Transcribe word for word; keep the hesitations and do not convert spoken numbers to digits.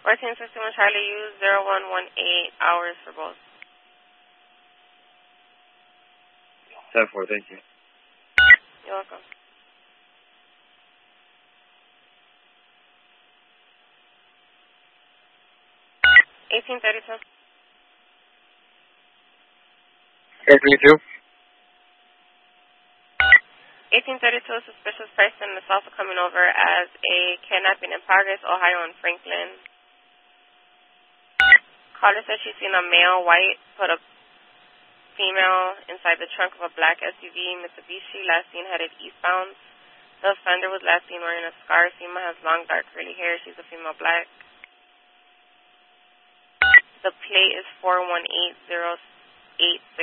fourteen sixty-one Charlie U, zero one one eight hours for both. ten four, thank you. You're welcome. eighteen thirty-two. eight thirty-two. eighteen thirty-two, suspicious person is also coming over as a kidnapping in progress, Ohio and Franklin. Caller said she's seen a male, white, put a female inside the trunk of a black S U V Mitsubishi, last seen headed eastbound. The offender was last seen wearing a scarf. Female has long, dark, curly hair. She's a female black. The plate is four one eight zero eight six.